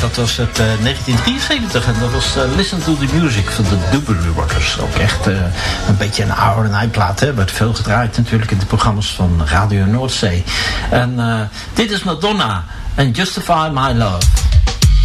dat was het 1973 en dat was Listen to the Music van de Doobie Brothers. Ook echt een beetje een oude plaat, hè. Werd veel gedraaid natuurlijk in de programma's van Radio Noordzee. En dit is Madonna en Justify My Love.